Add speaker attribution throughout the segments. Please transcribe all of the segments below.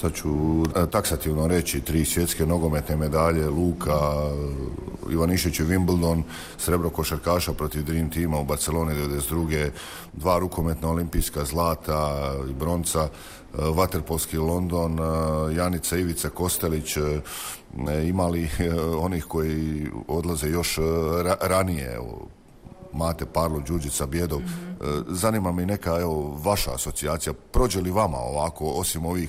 Speaker 1: Sad ću taksativno reći 3 svjetske nogometne medalje, Luka, Ivanišević i Wimbledon, srebro košarkaša protiv Dream Teama u Barceloni 92. 2 rukometna olimpijska zlata i bronca, vaterpolski London, Janica Ivica Kostelić, imali onih koji odlaze još ranije, Mate Parlo, Đurđica Bjedov. Zanima me neka vaša asocijacija. Prođe li vama ovako, osim ovih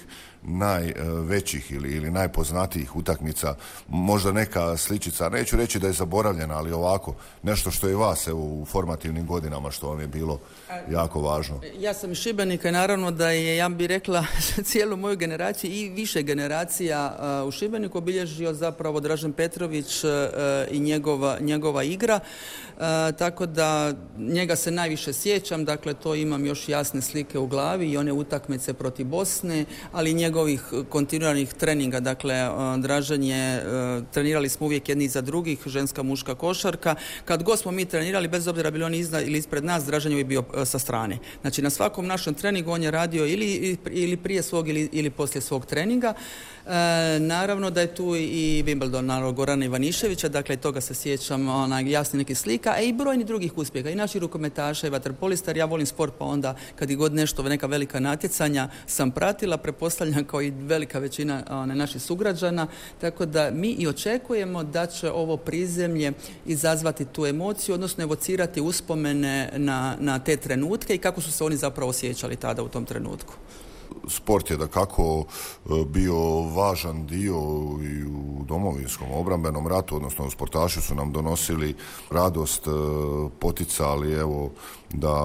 Speaker 1: najvećih ili najpoznatijih utakmica, možda neka sličica, neću reći da je zaboravljena, ali ovako, nešto što je vas u formativnim godinama, što vam je bilo jako važno?
Speaker 2: Ja sam iz Šibenika i naravno da je, ja bih rekla, cijelu moju generaciju i više generacija u Šibeniku obilježio zapravo Dražen Petrović i njegova igra, tako da njega se najviše sjećam, dakle to imam još jasne slike u glavi i one utakmice protiv Bosne, ali njegovih kontinuiranih treninga, dakle Dražen je, trenirali smo uvijek jedni za drugih, ženska, muška košarka. Kad god smo mi trenirali, bez obzira bili oni iznad ili ispred nas, Dražen je bio sa strane. Znači na svakom našem treningu on je radio ili prije svog ili poslije svog treninga. Naravno da je tu i Wimbledon, naravno Gorana Ivaniševića, dakle toga se sjećam jasni nekih slika, a i brojni drugih uspjeha, i naši rukometaša i vaterpolista, jer ja volim sport, pa onda kad i god nešto, neka velika natjecanja sam pratila, pretpostavljam kao i velika većina naših sugrađana, tako da mi i očekujemo da će ovo prizemlje izazvati tu emociju, odnosno evocirati uspomene na te trenutke i kako su se oni zapravo osjećali tada u tom trenutku.
Speaker 1: Sport je dakako bio važan dio i u domovinskom obrambenom ratu, odnosno sportaši su nam donosili radost, poticali da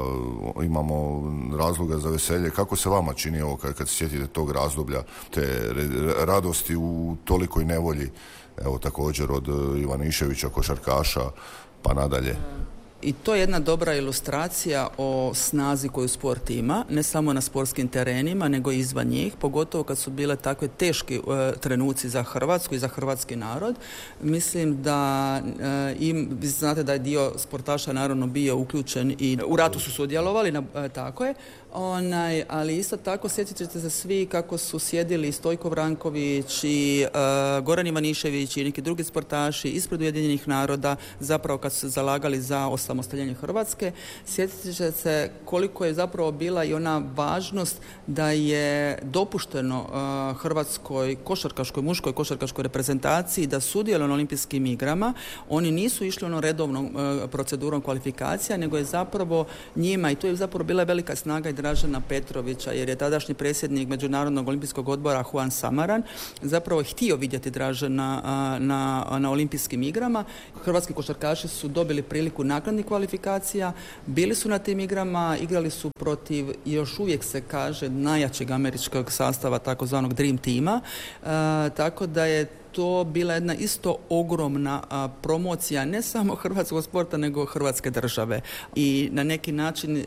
Speaker 1: imamo razloga za veselje. Kako se vama čini kad se sjetite tog razdoblja, te radosti u tolikoj nevolji, također od Ivaniševića, košarkaša pa nadalje?
Speaker 2: I to je jedna dobra ilustracija o snazi koju sport ima, ne samo na sportskim terenima, nego i izvan njih, pogotovo kad su bile takve teški trenuci za Hrvatsku i za hrvatski narod. Mislim da vi znate da je dio sportaša naravno bio uključen i u ratu su sudjelovali, tako je, ali isto tako sjetit ćete se svi kako su sjedili Stojko Vranković i Goran Ivanišević i neki drugi sportaši ispred Ujedinjenih naroda, zapravo kad su se zalagali za osamostaljenje Hrvatske. Sjetit ćete se koliko je zapravo bila i ona važnost da je dopušteno hrvatskoj košarkaškoj, muškoj košarkaškoj reprezentaciji da sudjeluje na olimpijskim igrama. Oni nisu išli redovnom procedurom kvalifikacija, nego je zapravo njima, i tu je zapravo bila velika snaga i Dražena Petrovića, jer je tadašnji predsjednik Međunarodnog olimpijskog odbora Juan Samaran zapravo htio vidjeti Dražena na olimpijskim igrama. Hrvatski košarkaši su dobili priliku nakladnih kvalifikacija, bili su na tim igrama, igrali su protiv, još uvijek se kaže, najjačeg američkog sastava, takozvanog Dream Teama, tako da je to bila jedna isto ogromna promocija ne samo hrvatskog sporta, nego hrvatske države. I na neki način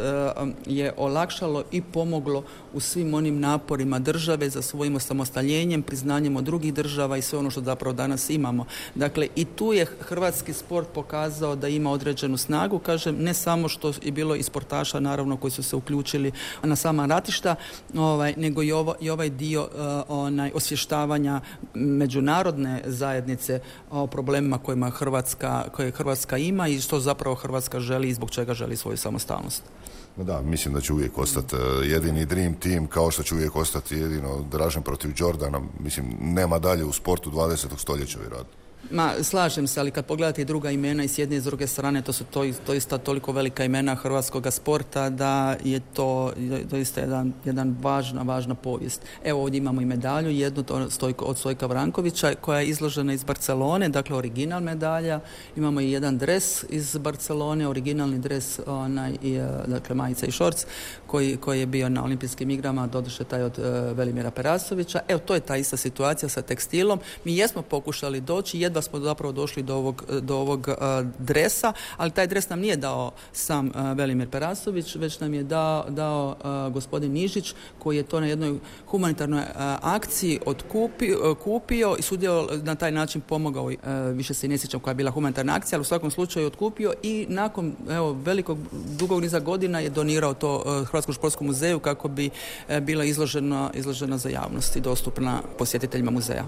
Speaker 2: je olakšalo i pomoglo u svim onim naporima države za svojim osamostaljenjem, priznanjem od drugih država i sve ono što zapravo danas imamo. Dakle, i tu je hrvatski sport pokazao da ima određenu snagu, kažem, ne samo što je bilo i sportaša, naravno, koji su se uključili na sama ratišta, nego i ovaj dio osvještavanja međunarodne zajednice o problemima koje Hrvatska ima i što zapravo Hrvatska želi i zbog čega želi svoju samostalnost.
Speaker 1: Da, mislim da će uvijek ostati jedini Dream Team, kao što će uvijek ostati jedino Dražen protiv Jordana. Mislim, nema dalje u sportu 20. stoljeća vjerojatno.
Speaker 2: Slažem se, ali kad pogledate i druga imena i s jedne i s druge strane, to su doista toliko velika imena hrvatskog sporta da je to doista jedan važna povijest. Evo ovdje imamo i medalju, jednu od Stojka Vrankovića koja je izložena iz Barcelone, dakle original medalja. Imamo i jedan dres iz Barcelone, originalni dres, dakle majica i šorc koji je bio na olimpijskim igrama, doduše taj od Velimira Perasovića. Evo, to je ta ista situacija sa tekstilom. Mi jesmo pokušali doći, jedva smo zapravo došli do ovog dresa, ali taj dres nam nije dao sam Velimir Perasović, već nam je dao gospodin Nižić, koji je to na jednoj humanitarnoj akciji kupio i sudjelovao, na taj način pomogao, više se ne sjećam koja je bila humanitarna akcija, ali u svakom slučaju otkupio i nakon velikog, dugog niza godina je donirao to Hrvatskom športskom muzeju kako bi bila izložena za javnost i dostupna posjetiteljima muzeja.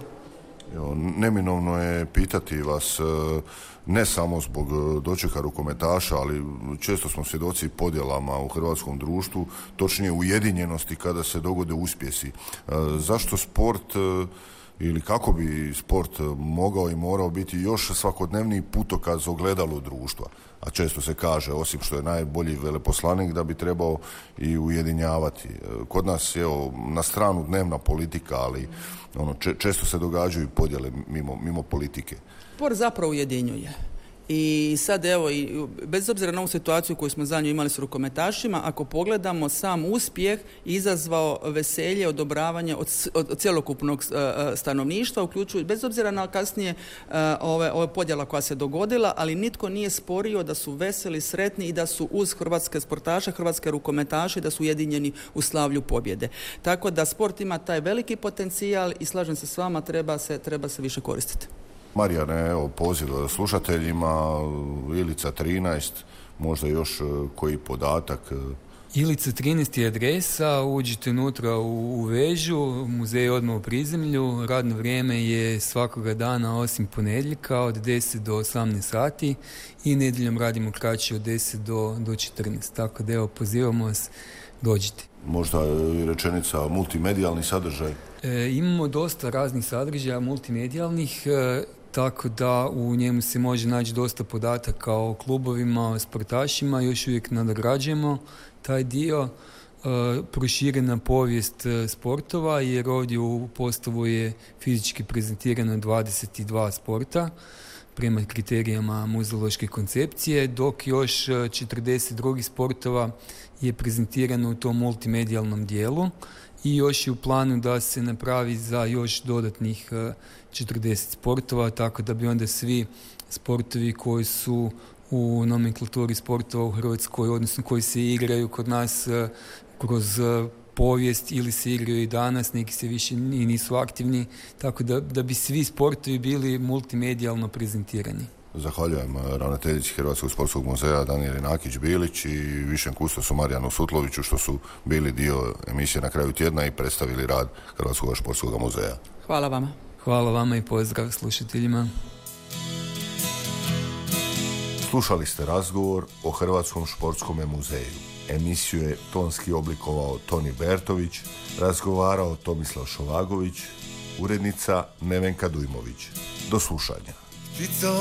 Speaker 1: Neminovno je pitati vas, ne samo zbog dočeka rukometaša, ali često smo svjedoci podjelama u hrvatskom društvu, točnije ujedinjenosti kada se dogode uspjesi. Zašto sport ili kako bi sport mogao i morao biti još svakodnevniji putokaz ogledalu društva? A često se kaže, osim što je najbolji veleposlanik, da bi trebao i ujedinjavati. Kod nas je na stranu dnevna politika, ali često se događaju podjele mimo politike.
Speaker 2: Sport zapravo ujedinjuje. I sad bez obzira na ovu situaciju koju smo zadnju imali s rukometašima, ako pogledamo sam uspjeh izazvao veselje, odobravanje od cjelokupnog stanovništva, uključujući bez obzira na kasnije ove podjela koja se dogodila, ali nitko nije sporio da su veseli, sretni i da su uz hrvatske sportaše, hrvatske rukometaše, da su ujedinjeni u slavlju pobjede. Tako da sport ima taj veliki potencijal i slažem se s vama, treba se više koristiti.
Speaker 1: Marijane, poziv slušateljima, Ilica 13, možda još koji podatak?
Speaker 3: Ilica 13 je adresa, uđite unutra u vežu, muzej je odmah u prizemlju, radno vrijeme je svakoga dana osim ponedjeljka od 10 do 18 sati i nedjeljom radimo kraće od 10 do 14, tako da pozivamo vas, dođite.
Speaker 1: Možda rečenica multimedijalni sadržaj?
Speaker 3: Imamo dosta raznih sadržaja multimedijalnih, tako da u njemu se može naći dosta podataka o klubovima, o sportašima, još uvijek nadograđujemo taj dio. Proširena povijest sportova, jer ovdje u postavu je fizički prezentirano 22 sporta prema kriterijama muzeološke koncepcije, dok još 40 drugih sportova je prezentirano u tom multimedijalnom dijelu i još je u planu da se napravi za još dodatnih 40 sportova, tako da bi onda svi sportovi koji su u nomenklaturi sportova u Hrvatskoj, odnosno koji se igraju kod nas kroz povijest ili se igraju i danas, neki se više i nisu aktivni, tako da bi svi sportovi bili multimedijalno prezentirani.
Speaker 1: Zahvaljujem ravnateljici Hrvatskog sportskog muzeja Danijeli Nakić-Bilić i višem kustosu Marijanu Sutloviću što su bili dio emisije Na kraju tjedna i predstavili rad Hrvatskog sportskog muzeja.
Speaker 2: Hvala vama.
Speaker 3: Hvala vama i pozdrav slušateljima.
Speaker 1: Slušali ste razgovor o Hrvatskom športskom muzeju. Emisiju je tonski oblikovao Toni Bertović, razgovarao Tomislav Šovagović, urednica Nevenka Dujmović. Do slušanja.